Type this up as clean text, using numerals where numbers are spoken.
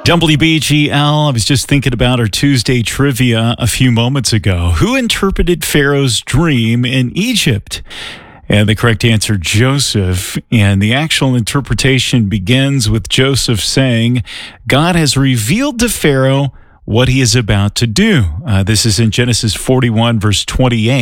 WBGL, I was just thinking about our Tuesday trivia a few moments ago. Who interpreted Pharaoh's dream in Egypt? And the correct answer, Joseph. And the actual interpretation begins with Joseph saying, God has revealed to Pharaoh what he is about to do. This is in Genesis 41, verse 28.